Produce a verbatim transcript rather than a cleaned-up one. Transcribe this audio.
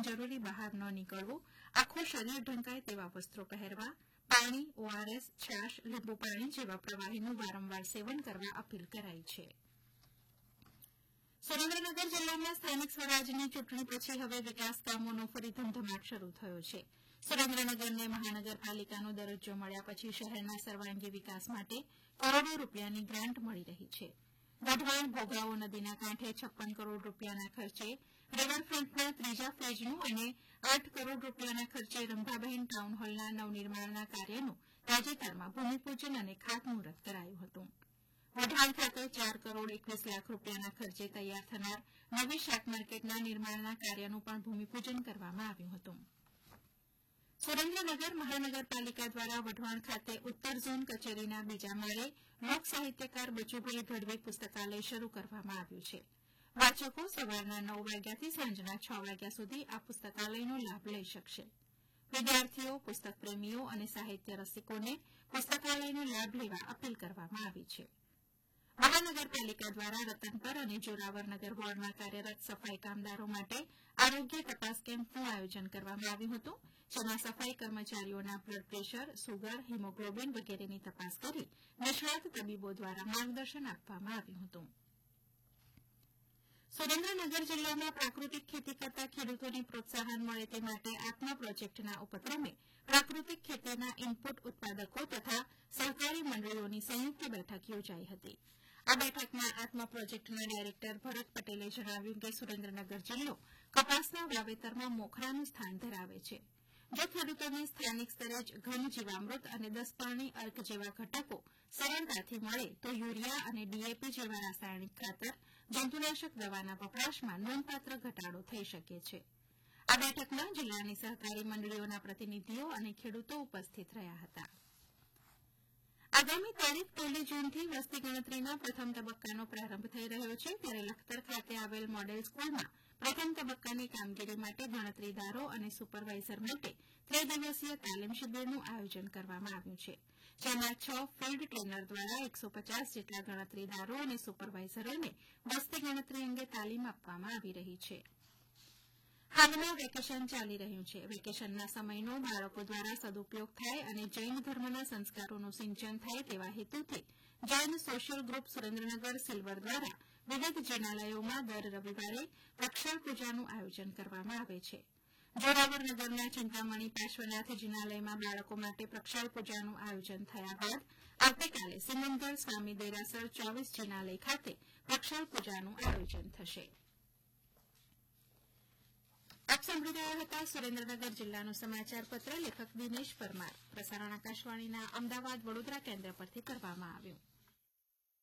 બિનજરૂરી બહાર ન નીકળવું, આખું શરીર ઢંકાય તેવા વસ્ત્રો પહેરવા, પાણી, ઓઆરએસ, છાશ, લીંબુ પાણી જેવા પ્રવાહીનું વારંવાર સેવન કરવા અપીલ કરાઈ છે. સુરેન્દ્રનગર જિલ્લામાં સ્થાનિક સ્વરાજની ચૂંટણી પછી હવે વિકાસ કામોનો ફરી ધમધમાટ શરૂ થયો છે. સુરેન્દ્રનગરને મહાનગરપાલિકાનો દરજ્જો મળ્યા પછી શહેરના સર્વાંગી વિકાસ માટે કરોડો રૂપિયાની ગ્રાન્ટ મળી રહી છે. વઢવાણ ભોગાવો નદીના કાંઠે છપ્પન કરોડ રૂપિયાના ખર્ચે રિવરફ્રન્ટના ત્રીજા ફેઝનું અને આઠ કરોડ રૂપિયાના ખર્ચે રંભાબહેન ટાઉન હોલના નવનિર્માણના કાર્યનું તાજેતરમાં ભૂમિપૂજન અને ખાતમુહૂર્ત કરાયું હતું. વઢવાણ ખાતે ચાર કરોડ એકવીસ લાખ રૂપિયાના ખર્ચે તૈયાર થનાર નવી શાક માર્કેટના નિર્માણના કાર્યનું પણ ભૂમિપૂજન કરવામાં આવ્યું હતું. સુરેન્દ્રનગર મહાનગરપાલિકા દ્વારા વઢવાણ ખાતે ઉત્તર ઝોન કચેરીના બીજા માળે લોક સાહિત્યકાર બચુભાઈ ગઢવી પુસ્તકાલય શરૂ કરવામાં આવ્યું છે. વાચકો સવારના નવ વાગ્યાથી સાંજના છ વાગ્યા સુધી આ પુસ્તકાલયનો લાભ લઈ શકશે. વિદ્યાર્થીઓ, પુસ્તક પ્રેમીઓ અને સાહિત્ય રસિકોને પુસ્તકાલયનો લાભ લેવા અપીલ કરવામાં આવી છે. મહાનગરપાલિકા દ્વારા રતનપર અને જોરાવરનગર વોર્ડમાં કાર્યરત સફાઈ કામદારો માટે આરોગ્ય તપાસ કેમ્પનું આયોજન કરવામાં આવ્યું હતું, જેમાં સફાઈ કર્મચારીઓના બ્લડ પ્રેશર, સુગર, હિમોગ્લોબિન વગેરેની તપાસ કરી નિષ્ણાત તબીબો દ્વારા માર્ગદર્શન આપવામાં આવ્યું હતું. સુરેન્દ્રનગર જિલ્લામાં પ્રાકૃતિક ખેતી કરતા ખેડૂતોને પ્રોત્સાહન મળે તે માટે આત્મા પ્રોજેક્ટના ઉપક્રમે પ્રાકૃતિક ખેતીના ઇનપુટ ઉત્પાદકો તથા સહકારી મંડળીઓની સંયુક્ત બેઠક યોજાઈ હતી. આ બેઠકમાં આત્મા પ્રોજેક્ટના ડાયરેક્ટર ભરત પટેલે જણાવ્યું કે સુરેન્દ્રનગર જિલ્લો કપાસના વાવેતરમાં મોખરાનું સ્થાન ધરાવે છે. જો ખેડૂતોને સ્થાનિક સ્તરે જ ઘન જીવામૃત અને દસ પાણી અર્ક જેવા ઘટકો સરળતાથી મળે તો યુરિયા અને ડીએપી જેવા રાસાયણિક ખાતર, જંતુનાશક દવાના વપરાશમાં નોંધપાત્ર ઘટાડો થઈ શકે છે. આ બેઠકમાં જિલ્લાની સહકારી મંડળીઓના પ્રતિનિધિઓ અને ખેડૂતો ઉપસ્થિત રહ્યા હતા. આગામી તારીખ પહેલી જૂનથી વસ્તી ગણતરીના પ્રથમ તબક્કાનો પ્રારંભ થઈ રહ્યો છે, ત્યારે લખતર ખાતે આવેલ મોડેલ સ્કૂલમાં પ્રથમ તબક્કાની કામગીરી માટે ગણતરીદારો અને સુપરવાઇઝર માટે ત્રિદિવસીય તાલીમ શિબિરનું આયોજન કરવામાં આવ્યું છે, જેમાં છ ફિલ્ડ ટ્રેનર દ્વારા એકસો પચાસ જેટલા ગણતરીદારો અને સુપરવાઇઝરોને વસ્તી ગણતરી અંગે તાલીમ આપવામાં આવી રહી છે. હાલમાં વેકેશન ચાલી રહ્યું છે. વેકેશનના સમયનો બાળકો દ્વારા સદુપયોગ થાય અને જૈન ધર્મના સંસ્કારોનું સિંચન થાય તેવા હેતુથી Jain social group Surendranagar silver દ્વારા વિવિધ જિનાલયોમાં દર રવિવારે પ્રક્ષાળ પૂજાનું આયોજન કરવામાં આવે છે. જોરાવરનગરના ચિંતામણી પાર્શ્વનાથ જિનાલયમાં બાળકો માટે પ્રક્ષાળ પૂજાનું આયોજન થયા બાદ આવતીકાલે સિમંદર સ્વામી દેરાસર ચોવીસ જિનાલય ખાતે પ્રક્ષાળ પૂજાનું આયોજન થશે. આપ સાંભળી રહ્યા હતા સુરેન્દ્રનગર જિલ્લાનું સમાચાર પત્ર. લેખક દિનેશ પરમાર. પ્રસારણ આકાશવાણીના અમદાવાદ વડોદરા કેન્દ્ર પરથી કરવામાં આવ્યું.